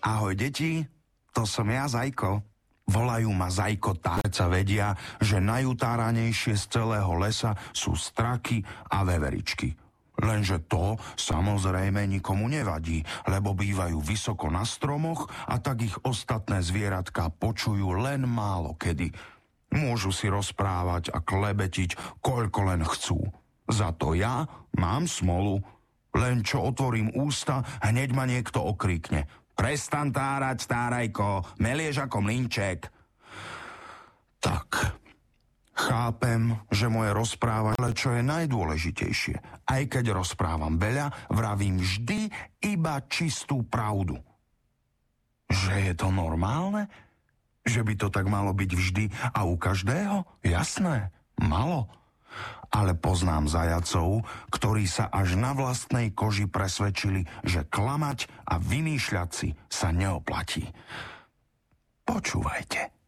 Ahoj, deti, to som ja, Zajko. Volajú ma Zajko Tárca, vedia, že najutáranejšie z celého lesa sú straky a veveričky. Lenže to samozrejme nikomu nevadí, lebo bývajú vysoko na stromoch a tak ich ostatné zvieratká počujú len málo kedy. Môžu si rozprávať a klebetiť, koľko len chcú. Za to ja mám smolu. Len čo otvorím ústa, hneď ma niekto okríkne. Prestan tárať, stárajko, melieš ako mlynček. Tak, chápem, že moje rozprávanie, ale čo je najdôležitejšie, aj keď rozprávam veľa, vravím vždy iba čistú pravdu. Že je to normálne? Že by to tak malo byť vždy a u každého? Jasné, malo. Ale poznám zajacov, ktorí sa až na vlastnej koži presvedčili, že klamať a vymýšľať si sa neoplatí. Počúvajte.